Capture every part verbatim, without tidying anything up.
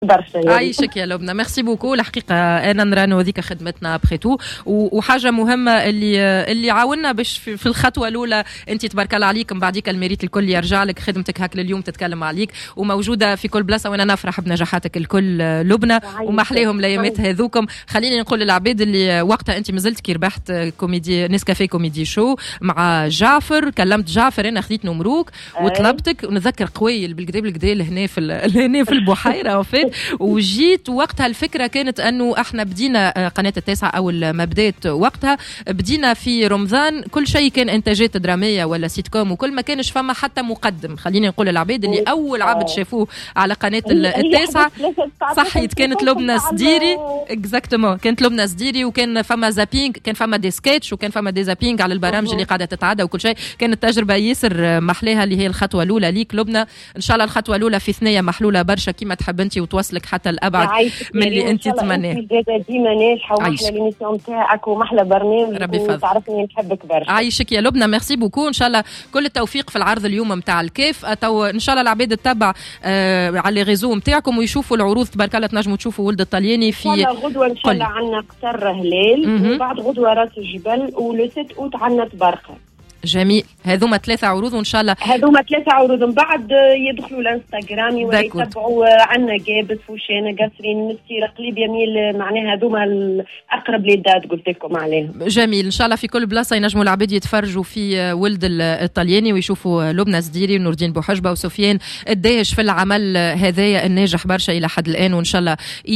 برشا. عايشك يا لبنى، ميرسي بوكو. الحقيقه انا نرانو هذيك خدمتنا بخيتو، وحاجه مهمه اللي اللي عاونا باش في الخطوه الاولى انت تبارك الله عليك، من بعديك الميريت الكل يرجع لك، خدمتك هاك اليوم تتكلم عليك وموجوده في كل بلاصه، وانا نفرح بنجاحاتك الكل لبنى، ومحليهم الايامات هذوكم. خليني نقول للعباد اللي وقتها انت مازلت كي ربحت كوميدي نسكافيه كوميدي شو مع جعفر، كلمت جعفر انا خديت نمروك وطلبتك، ونذكر قوي بالكدا بالكدا لهنا في لهنا في البحيره وفات، وجيت وقتها الفكره كانت انه احنا بدينا قناه التاسعه اول ما بدات وقتها، بدينا في رمضان كل شيء كان انتاجات دراميه ولا سيت كوم، وكل ما كانش فما حتى مقدم. خليني نقول للعباد اللي اول عبد شافوه على قناه التاسعه صحيت كانت لبنى سديري، اكزاكتومون كانت لبنى سديري، وكان فما زابينج، كان فما دي سكتش، وكان فما دي زابينج على البرامج اللي قاعده تتعدى وكل شيء. كانت تجربه ياسر محليها اللي هي الخطوه الاولى ليك لبنى. ان شاء الله الخطوه الاولى في ثنيه محلوله برشا كيما تحب انت، وتوصلك حتى الابعد من اللي انت تتمناه. ديما ناجحه ومحلى ليميسيون تاعك ومحلى برنامج، وتعرفني نحبك برشا. عايشك يا لبنى، ميرسي بوكو. ان شاء الله كل التوفيق في العرض اليوم نتاع الكيف، تو ان شاء الله العباد تتبع آه على الريزو نتاعكم ويشوفوا العروض، تبارك الله تنجموا تشوفوا ولد الطلياني في غدوه ان شاء الله عندنا قصر هلال، وبعد غدوه راس الجبل، ولو ست اوت عندنا تبرقه. جميل، هذوما ثلاثة عروض وإن شاء الله هذوما ثلاثة عروض. من بعد يدخلوا الانستغرامي ويتبعوا عنا جابس وشانا قصرين مسيرة قليب يميل، معناها هذوما الأقرب للداد قلت لكم عليهم. جميل، إن شاء الله في كل بلاصة ينجموا العباد يتفرجوا في ولد الطلياني ويشوفوا لبنى سديري ونور الدين بوحجبة وسفيان الدايش في العمل هذايا الناجح برشا إلى حد الآن، وإن شاء الله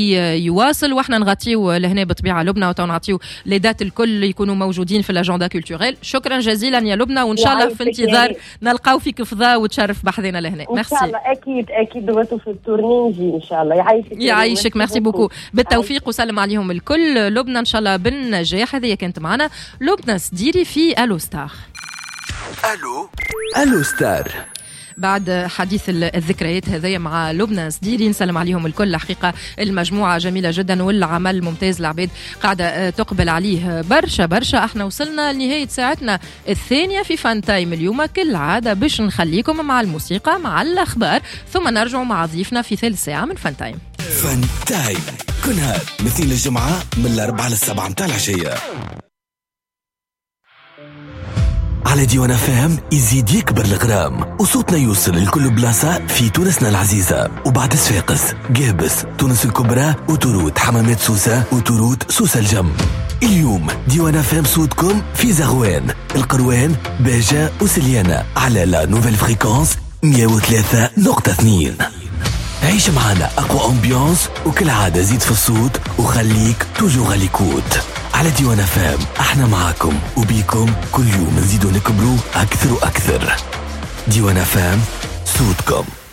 يواصل. وإحنا نغطيو لهنا بطبيعة لبنى، وتنعطيو ليدات الكل يكونوا موجودين في الأجندة كولتوريل. شكرا جزيلا يا لبنى، وان شاء الله في انتظار نلقاو فيك فضاء وتشرف بحذنا لهنا. ميرسي ان شاء الله. اكيد اكيد دوتو في التورني نجي ان شاء الله. يعيشك يعيشك، ميرسي بوكو، بالتوفيق وسلم عليهم الكل. لبنى ان شاء الله بالنجاح. هذه كانت معنا لبنى سديري في الو ستار. الو الو ستار. بعد حديث الذكريات هذيا مع لبنى سديري، نسلم عليهم الكل. حقيقة المجموعة جميلة جدا والعمل ممتاز، العباد قاعدة تقبل عليه برشا برشا. احنا وصلنا لنهاية ساعتنا الثانية في فان تايم اليوم، كالعادة باش نخليكم مع الموسيقى مع الأخبار، ثم نرجع مع ضيفنا في ثالث ساعة من فان تايم. فان تايم كل نهار مثل الجمعة من الأربعة للسبعة متاع العشية على ديوان فهم. يزيد يكبر الغرام وصوتنا يوصل لكل بلاصة في تونسنا العزيزة، وبعد صفاقس قابس تونس الكبرى وتروت حمامات سوسة وتروت سوسة الجم. اليوم ديوان فهم صوتكم في زغوان القروان باجة وسليانة على لا نوفيل فريكونس مية وثلاثة نقطة اثنين. عيش معنا أقوى أمبيانس، وكل عادة زيد في الصوت وخليك توجو غاليكوت على ديوان فام. احنا معاكم وبيكم كل يوم نزيدو نكبروا أكثر وأكثر. ديوان فام صوتكم.